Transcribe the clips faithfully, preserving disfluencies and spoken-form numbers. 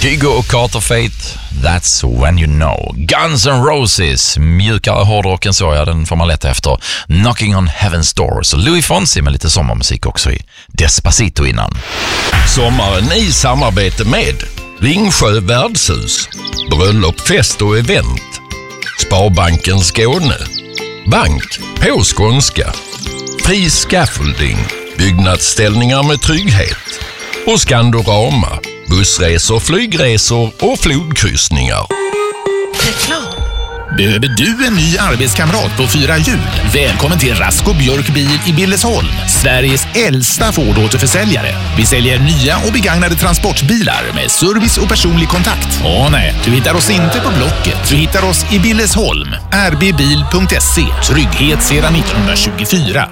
Kygo och Carter Fate, That's When You Know. Guns N' Roses, mjukare hårdrock än så, ja, den får man leta efter. Knocking on Heaven's Door. Så Louis Fonsi med lite sommarmusik också i Despacito innan. Sommaren i samarbete med Ringsjö värdshus, bröllop, fest och event, Sparbanken Skåne, Bank på skånska, Fri Scaffolding, byggnadsställningar med trygghet och Skandorama, bussresor, flygresor och flodkryssningar. Reklam. Behöver du en ny arbetskamrat på fyra hjul? Välkommen till Rasko Björk Bil i Billesholm, Sveriges äldsta Ford-återförsäljare. Vi säljer nya och begagnade transportbilar med service och personlig kontakt. Åh nej, du hittar oss inte på Blocket. Du hittar oss i Billesholm. r b bil punkt se. Trygghet sedan nittonhundratjugofyra.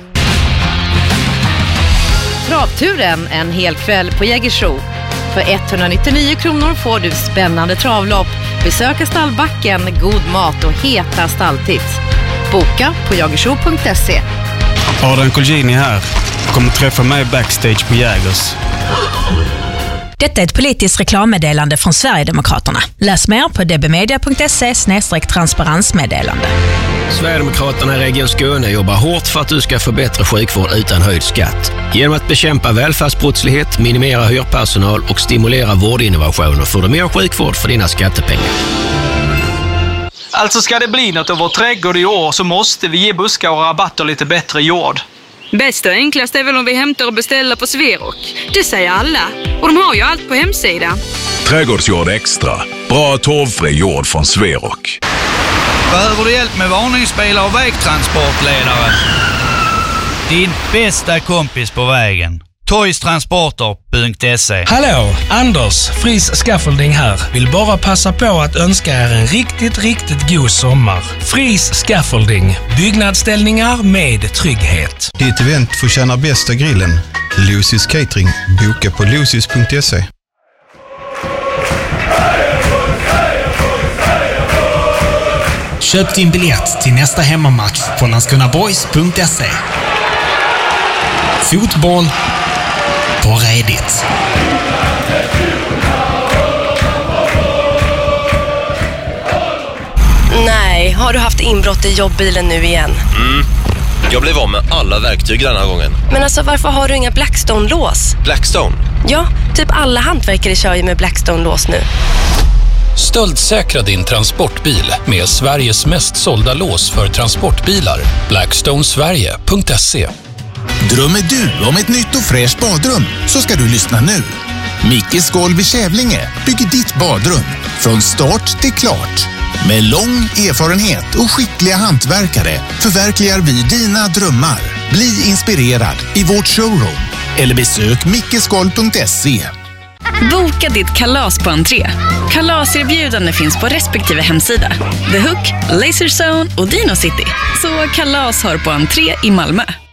Travturen en hel kväll på Jägersro. För etthundranittionio kronor får du spännande travlopp, besöka stallbacken, god mat och heta stalltips. Boka på jagersro punkt se. Adrian Colgjini här. Kommer träffa mig backstage på Jägers. Detta är ett politiskt reklammeddelande från Sverigedemokraterna. Läs mer på d b media punkt se slash transparensmeddelande. Sverigedemokraterna i Region Skåne jobbar hårt för att du ska få bättre sjukvård utan höjd skatt. Genom att bekämpa välfärdsbrottslighet, minimera hyrpersonal och stimulera vårdinnovationer får du mer sjukvård för dina skattepengar. Alltså ska det bli något av vår trädgård i år så måste vi ge buskar och rabatter lite bättre jord. Bäst och enklast är väl om vi hämtar och beställer på Sverok. Det säger alla. Och de har ju allt på hemsidan. Trädgårdsjord extra. Bra torvfri jord från Sverok. Behöver du hjälp med varningsbilar och vägtransportledare? Din bästa kompis på vägen. toys transporter punkt se. Hallå, Anders, Fris Scaffolding här. Vill bara passa på att önska er en riktigt, riktigt god sommar. Fris Scaffolding, byggnadsställningar med trygghet. Ditt event får tjäna bästa grillen. Lucy's Catering. Boka på lucys punkt se. Köp din biljett till nästa hemmamatch på landskrona boys punkt se. Fotboll på redigt. Nej, har du haft inbrott i jobbbilen nu igen? Mm. Jag blev av med alla verktyg den här gången. Men alltså, varför har du inga Blackstone-lås? Blackstone? Ja, typ alla hantverkare kör ju med Blackstone-lås nu. Stöldsäkra din transportbil med Sveriges mest sålda lås för transportbilar. blackstone sverige punkt se. Drömmer du om ett nytt och fräscht badrum så ska du lyssna nu. Mickes Golv i Kävlinge bygger ditt badrum från start till klart. Med lång erfarenhet och skickliga hantverkare förverkligar vi dina drömmar. Bli inspirerad i vårt showroom eller besök mickesgolv punkt se. Boka ditt kalas på entré. Kalaserbjudande finns på respektive hemsida. The Hook, Laser Zone och Dino City. Så kalas har på entré i Malmö.